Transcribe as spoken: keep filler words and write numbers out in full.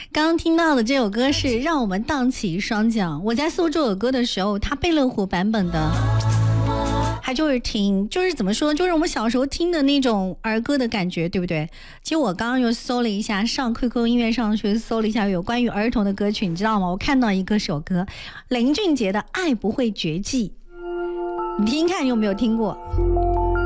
刚刚听到的这首歌是让我们荡起双桨。我在搜这首歌的时候，它贝乐湖版本的还就是挺就是怎么说，就是我们小时候听的那种儿歌的感觉，对不对？其实我刚刚又搜了一下，上 Q Q 音乐上去搜了一下有关于儿童的歌曲，你知道吗？我看到一个首歌，林俊杰的《爱不会绝迹》，你听听看，你有没有听过？